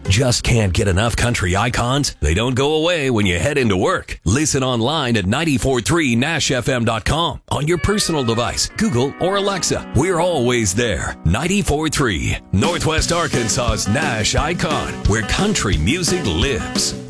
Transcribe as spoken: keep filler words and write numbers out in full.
Just can't get enough country icons? They don't go away when you head into work. Listen online at nine four three nash f m dot com on your personal device, Google or Alexa. We're always there. nine four three, Northwest Arkansas's Nash Icon, where country music lives.